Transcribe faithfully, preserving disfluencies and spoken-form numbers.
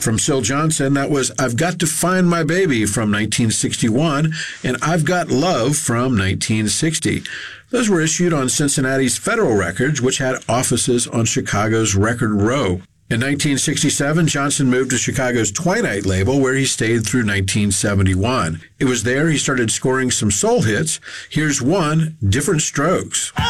From Syl Johnson, that was I've Got to Find My Baby from nineteen sixty-one and I've Got Love from nineteen sixty. Those were issued on Cincinnati's Federal Records, which had offices on Chicago's Record Row. In nineteen sixty-seven, Johnson moved to Chicago's Twilight label, where he stayed through nineteen seventy-one. It was there he started scoring some soul hits. Here's one, Different Strokes.